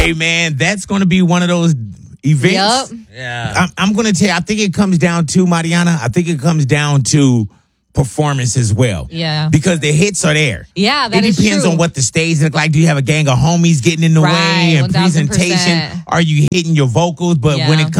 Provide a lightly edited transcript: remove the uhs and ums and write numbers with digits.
Hey, man, that's going to be one of those events. Yep. Yeah. I'm going to tell you, I think it comes down to, Mariana, I think it comes down to performance as well. Yeah. Because the hits are there. Yeah, that it is depends true. on what the stage look like. Do you have a gang of homies getting in the Right, way and 1000%. presentation? Are you hitting your vocals? But when Yeah. it